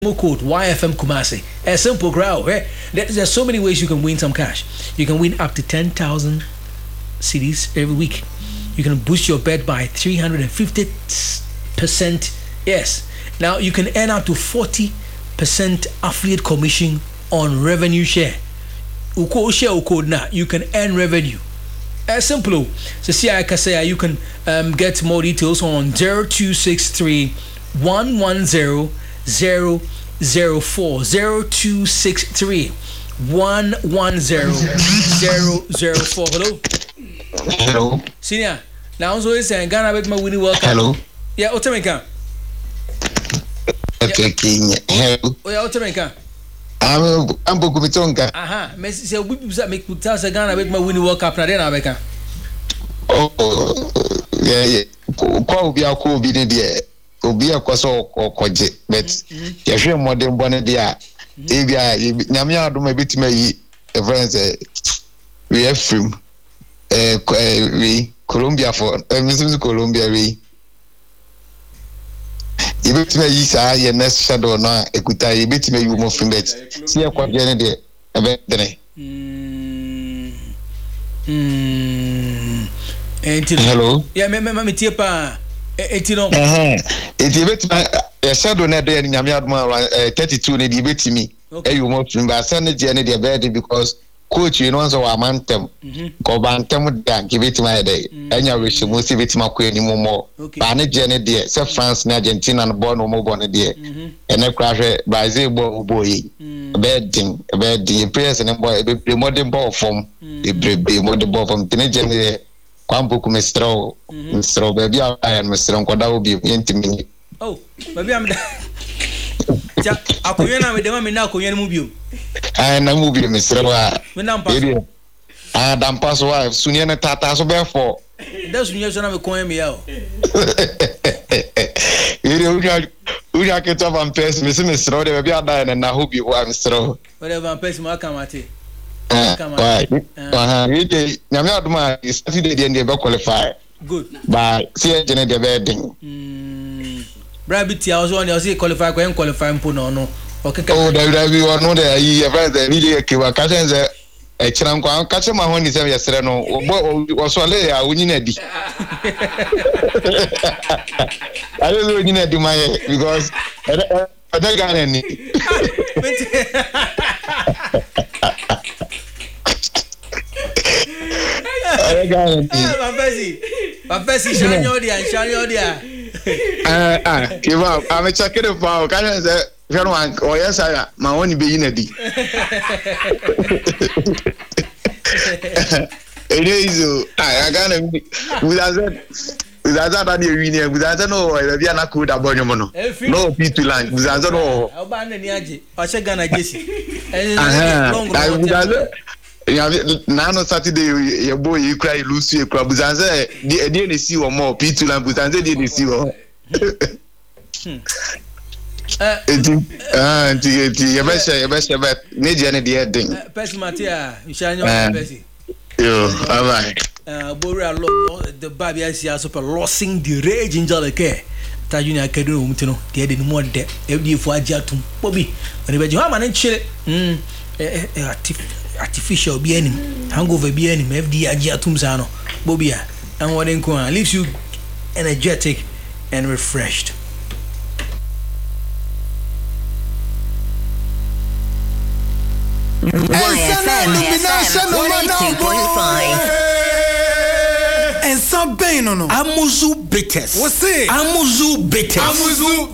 code YFM Kumasi. A simple crowd. There's so many ways you can win some cash. You can win up to 10,000 CDs every week. You can boost your bet by 350%. Yes. Now you can earn up to 40% affiliate commission on revenue share. Uko share uko na. You can earn revenue. Simple. So see, I can say you can get more details on 0263 110 004 0263 110 004. Hello. Senior. Now so is Ghana with my winning welcome. Hello. Yeah, Otameka. Okay, King. Hello. Oh, yeah, Otameka. I'm Bokumitonga. Aha. Messi say we make put us Ghana with my winning World Cup na dey na beka. Oh, yeah. Ko bi akọ bi ne de. Obi akwaso okoje but ya hwe modern bone de a e bia nyame adom ebetime yi friends we are from we Colombia for Miss Colombia we ebetime yi sa ye next shadow na ekuta ebetime yi mo from bet see akwa bi ne de ebetene hello yeah me tie pa etino eti betima ya shadow na de nyame adom 32 ne de betimi you mo from ba san ne je ne de bed because coach you know so wa mantem ko bantem da ke betima de anya we shimo si betima ko ani mo ba ne je ne de se France na Argentina no ball no mo ball ne de ene kra hwe Brazil ball yi bedding players ne ball be modern ball form be modern ball form tene je ne kwampo kumestro baby ayan mestro koda obi yentimi oh baby am ja akoye na me dem me na akoye mu biom na mu biom mestro wa me na mpa dam pass wa sunia na tata so be for da sunia so na me kon me ya o uja ke to van pes me se mestro de baby ada na hobi wa mestro whatever van pes ma kamate nyame adoma Saturday dey be qualify good but see jene dey be ding Brabiti also on you qualify ko en qualify mpo no okay oh da we no dey yi event dey dey ke wa ka sense e kira nkwa ka che ma ho ni se yesere no wo so le ya onyi na di I don't know onyi na di my because I don't got any Papesi shanyo dia give up I'm checking it for can say one or yes I my only be in a di it is I got without that you win without no be an cool abonyomono no people land without no oba ni aje o se Ghana jesi Nano Saturday your boy you cry lose you cry buzanze the dey see one more P2 land buzanze dey see one you best bet need you dey thing person matia you shall know person yo bye Boria the baby I see super losing the rage in Jaleke ta junior kedu umtino dey dey mo de e fo ajatum bobi oni beji ha man nchire artificial be any hangover be any FD agiatum sano bobia and what in leaves you energetic and refreshed. YFM 102.5 and some pain no Amuzu bitters. What's it? Amuzu bitters.